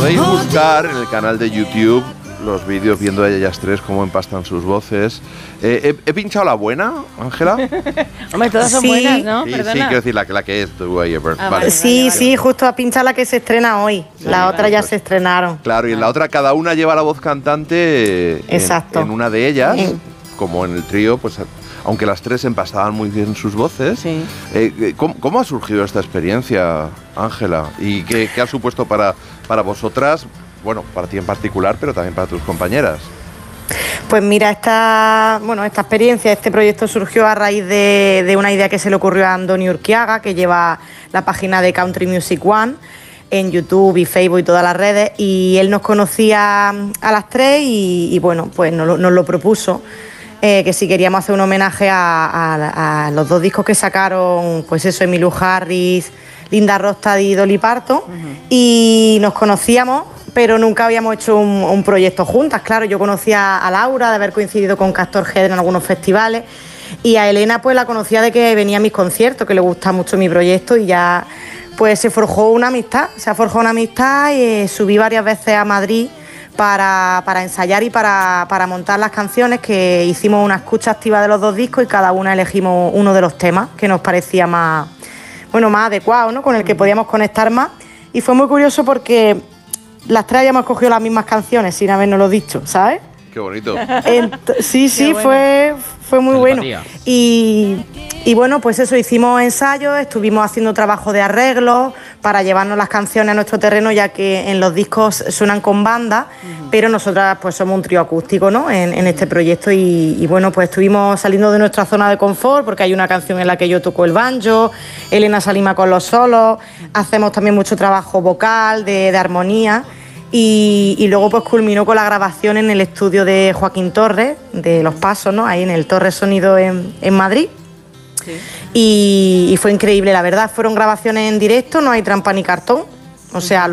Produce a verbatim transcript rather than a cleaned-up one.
Podéis buscar en el canal de YouTube los vídeos viendo a ellas tres cómo empastan sus voces. Eh, he, he pinchado la buena, Ángela. Hombre, todas son Sí. buenas, ¿no? Sí, Perdona. sí, quiero decir la, que- la que es The Way Ever. Ah, Vale. vale. Sí, sí, justo a pinchar la que se estrena hoy. Sí, la otra vale, ya pues. se estrenaron. Claro, y en la otra cada una lleva la voz cantante en, Exacto. en una de ellas, En- como en el trío, pues aunque las tres empastaban muy bien sus voces. Sí. Eh, eh, ¿cómo, cómo ha surgido esta experiencia, Ángela? ¿Y qué, qué ha supuesto para, para vosotras? Bueno, para ti en particular, pero también para tus compañeras. Pues mira, esta, bueno, esta experiencia, este proyecto surgió a raíz de, de una idea que se le ocurrió a Andoni Urquiaga, que lleva la página de Country Music One en YouTube y Facebook y todas las redes, y él nos conocía a las tres y, y bueno, pues nos, lo- nos lo propuso, eh, que si queríamos hacer un homenaje a, a- a los dos discos que sacaron, pues eso, Emmylou Harris, Linda Ronstadt y Dolly Parton, y nos conocíamos, pero nunca habíamos hecho un, un proyecto juntas. Claro, yo conocía a Laura de haber coincidido con Castor Head en algunos festivales, y a Elena pues la conocía de que venía a mis conciertos, que le gusta mucho mi proyecto, y ya pues se forjó una amistad, se ha forjado una amistad y eh, subí varias veces a Madrid para, para ensayar y para, para montar las canciones, que hicimos una escucha activa de los dos discos y cada una elegimos uno de los temas que nos parecía más, bueno, más adecuado, ¿no? Con el que podíamos conectar más. Y fue muy curioso porque las tres habíamos cogido las mismas canciones sin habernoslo dicho, ¿sabes? Qué bonito. Ent- sí, sí, bueno. fue, fue muy bueno. Empatía. Y, y bueno, pues eso, hicimos ensayos, estuvimos haciendo trabajo de arreglo para llevarnos las canciones a nuestro terreno, ya que en los discos suenan con banda, pero nosotras pues somos un trío acústico, ¿no? En, en este proyecto y, y bueno, pues estuvimos saliendo de nuestra zona de confort, porque hay una canción en la que yo toco el banjo, Elena se anima con los solos, hacemos también mucho trabajo vocal, de, de armonía. Y, y luego pues culminó con la grabación en el estudio de Joaquín Torres, de Los Pasos, ¿no? Ahí en el Torres Sonido en, en Madrid. Sí. Y, y fue increíble, la verdad. Fueron grabaciones en directo, no hay trampa ni cartón. O sea,